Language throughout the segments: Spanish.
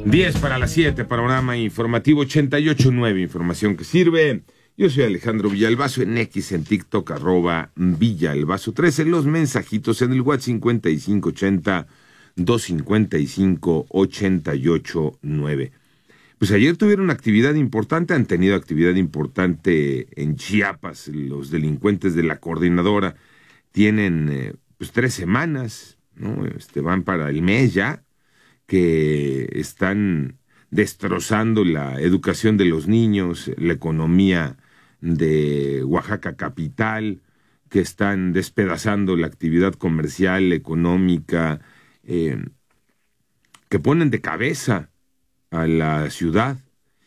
10 para las 7, panorama informativo 88.9, información que sirve. Yo soy Alejandro Villalbazo, en X, en TikTok, @Villalbazo13, los mensajitos en el WhatsApp 5580-255-889. Pues ayer tuvieron actividad importante, han tenido actividad importante en Chiapas, los delincuentes de la coordinadora tienen pues 3 semanas, ¿no? Van para el mes ya, que están destrozando la educación de los niños, la economía de Oaxaca capital, que están despedazando la actividad comercial, económica, que ponen de cabeza a la ciudad.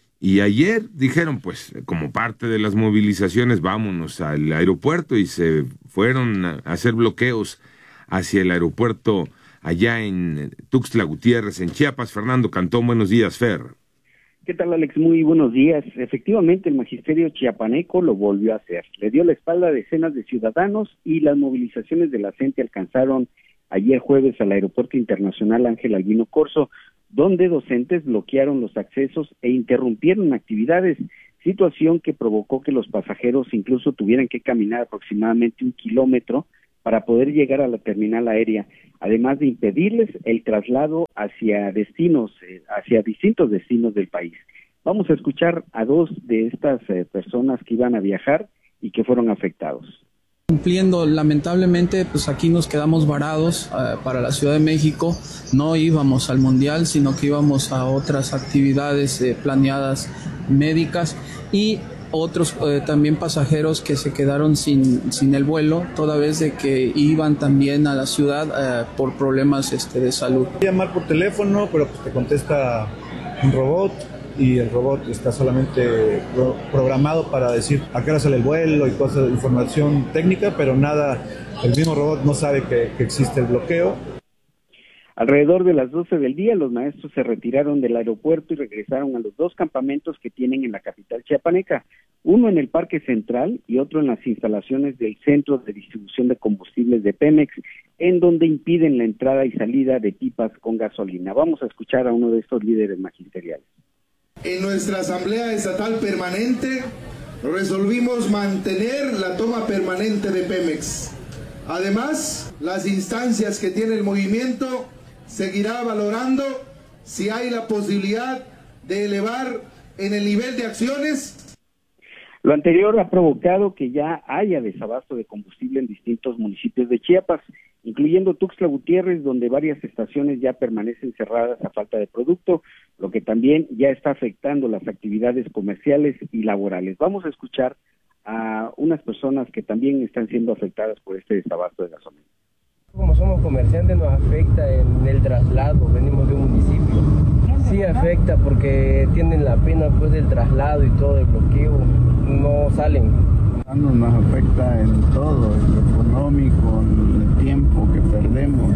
Y ayer dijeron, pues, como parte de las movilizaciones, vámonos al aeropuerto, y se fueron a hacer bloqueos hacia el aeropuerto allá en Tuxtla Gutiérrez, en Chiapas. Fernando Cantón, buenos días, Fer. ¿Qué tal, Alex? Muy buenos días. Efectivamente, el magisterio chiapaneco lo volvió a hacer. Le dio la espalda a decenas de ciudadanos y las movilizaciones de la gente alcanzaron ayer jueves al Aeropuerto Internacional Ángel Albino Corzo, donde docentes bloquearon los accesos e interrumpieron actividades, situación que provocó que los pasajeros incluso tuvieran que caminar aproximadamente 1 kilómetro para poder llegar a la terminal aérea, además de impedirles el traslado hacia distintos destinos del país. Vamos a escuchar a 2 de estas personas que iban a viajar y que fueron afectados. Cumpliendo, lamentablemente, pues aquí nos quedamos varados para la Ciudad de México. No íbamos al Mundial, sino que íbamos a otras actividades planeadas médicas, y otros también pasajeros que se quedaron sin el vuelo, toda vez de que iban también a la ciudad por problemas de salud. Llamar por teléfono, pero pues te contesta un robot, y el robot está solamente programado para decir a qué hora sale el vuelo y cosas de información técnica, pero nada, el mismo robot no sabe que existe el bloqueo. Alrededor de las 12 del día, los maestros se retiraron del aeropuerto y regresaron a los 2 campamentos que tienen en la capital chiapaneca, uno en el Parque Central y otro en las instalaciones del Centro de Distribución de Combustibles de Pemex, en donde impiden la entrada y salida de pipas con gasolina. Vamos a escuchar a uno de estos líderes magisteriales. En nuestra Asamblea Estatal Permanente resolvimos mantener la toma permanente de Pemex. Además, las instancias que tiene el movimiento seguirá valorando si hay la posibilidad de elevar en el nivel de acciones. Lo anterior ha provocado que ya haya desabasto de combustible en distintos municipios de Chiapas, incluyendo Tuxtla Gutiérrez, donde varias estaciones ya permanecen cerradas a falta de producto, lo que también ya está afectando las actividades comerciales y laborales. Vamos a escuchar a unas personas que también están siendo afectadas por este desabasto de gasolina. Como somos comerciantes nos afecta en el traslado, venimos de un municipio. Sí afecta porque tienen la pena pues del traslado y todo el bloqueo, no salen. Nos afecta en todo, en lo económico, en el tiempo que perdemos.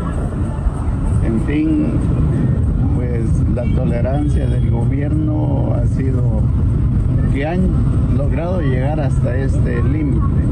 En fin, pues la tolerancia del gobierno ha sido que han logrado llegar hasta este límite.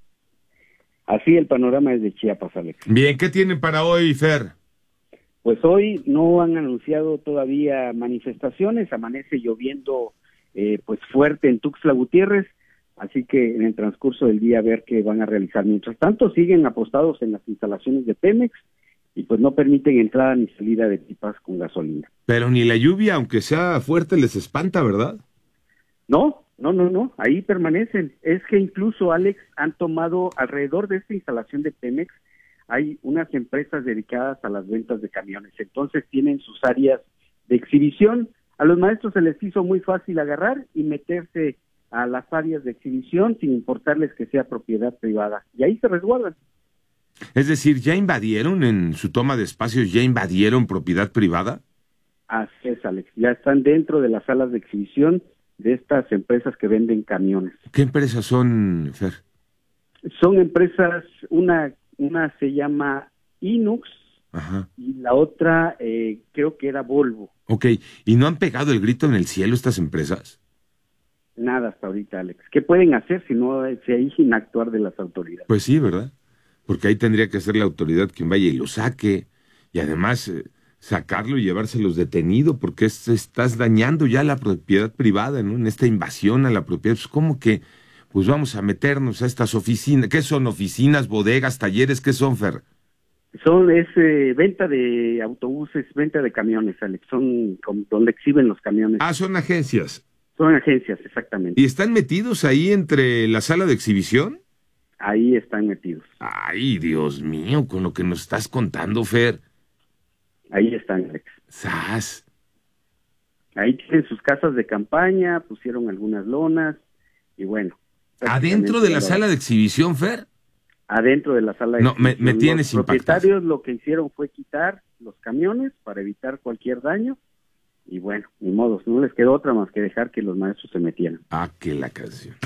Así el panorama es de Chiapas, Alex. Bien, ¿qué tienen para hoy, Fer? Pues hoy no han anunciado todavía manifestaciones, amanece lloviendo pues fuerte en Tuxtla Gutiérrez, así que en el transcurso del día a ver qué van a realizar. Mientras tanto, siguen apostados en las instalaciones de Pemex y pues no permiten entrada ni salida de pipas con gasolina. Pero ni la lluvia, aunque sea fuerte, les espanta, ¿verdad? No, ahí permanecen. Es que incluso, Alex, han tomado alrededor de esta instalación de Pemex, hay unas empresas dedicadas a las ventas de camiones, entonces tienen sus áreas de exhibición. A los maestros se les hizo muy fácil agarrar y meterse a las áreas de exhibición sin importarles que sea propiedad privada, y ahí se resguardan. Es decir, ¿ya invadieron en su toma de espacios, ya invadieron propiedad privada? Así es, Alex, ya están dentro de las salas de exhibición de estas empresas que venden camiones. ¿Qué empresas son, Fer? Son empresas, una se llama Inux. Ajá. Y la otra creo que era Volvo. Ok, ¿y no han pegado el grito en el cielo estas empresas? Nada hasta ahorita, Alex. ¿Qué pueden hacer si no se hay sin actuar de las autoridades? Pues sí, ¿verdad? Porque ahí tendría que ser la autoridad quien vaya y lo saque. Y además sacarlo y llevárselos detenido, porque estás dañando ya la propiedad privada, ¿no? En esta invasión a la propiedad, pues ¿cómo que? Pues vamos a meternos a estas oficinas. ¿Qué son? ¿Oficinas, bodegas, talleres? ¿Qué son, Fer? Es venta de autobuses, venta de camiones, Alex. Son donde exhiben los camiones. Ah, son agencias. Son agencias, exactamente. ¿Y están metidos ahí entre la sala de exhibición? Ahí están metidos. Ay, Dios mío, con lo que nos estás contando, Fer. Ahí están, Alex. ¡Sas! Ahí tienen sus casas de campaña, pusieron algunas lonas y bueno. ¿Adentro de la sala de exhibición, Fer? Adentro de la sala de exhibición. Me tienes impactado. Los propietarios lo que hicieron fue quitar los camiones para evitar cualquier daño y bueno, ni modo, no les quedó otra más que dejar que los maestros se metieran. Ah, que la canción.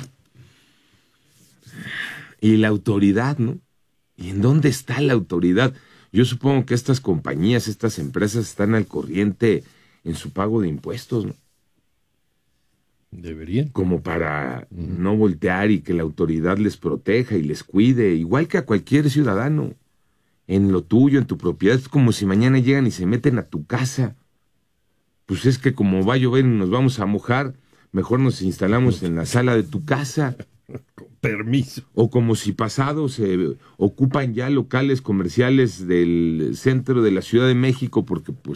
Y la autoridad, ¿no? ¿Y en dónde está la autoridad? Yo supongo que estas compañías, estas empresas están al corriente en su pago de impuestos, ¿no? Deberían. Como para no voltear y que la autoridad les proteja y les cuide, igual que a cualquier ciudadano, en lo tuyo, en tu propiedad. Es como si mañana llegan y se meten a tu casa. Pues es que como va a llover y nos vamos a mojar, mejor nos instalamos en la sala de tu casa. Con permiso. O como si pasado se ocupan ya locales comerciales del centro de la Ciudad de México, porque pues